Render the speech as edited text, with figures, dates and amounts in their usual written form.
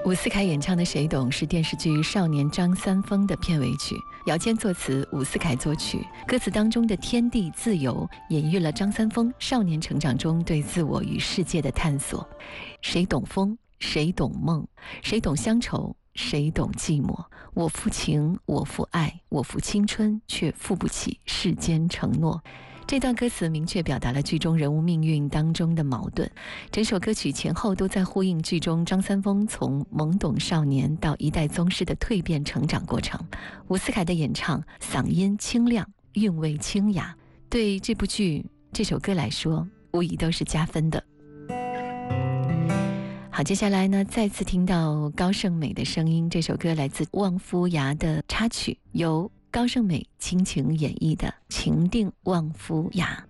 伍思凯演唱的《谁懂》是电视剧《少年张三丰》的片尾曲，姚谦作词，伍思凯作曲。歌词当中的天地自由，隐喻了张三丰少年成长中对自我与世界的探索。谁懂风？谁懂梦？谁懂乡愁？谁懂寂寞？我负情，我负爱，我负青春，却负不起世间承诺。这段歌词明确表达了剧中人物命运当中的矛盾，整首歌曲前后都在呼应剧中张三丰从懵懂少年到一代宗师的蜕变成长过程。伍思凯的演唱嗓音清亮，韵味清雅，对这部剧这首歌来说无疑都是加分的。好，接下来呢，再次听到高胜美的声音，这首歌来自望夫崖的插曲，由高胜美倾情演绎的《情定望夫崖》。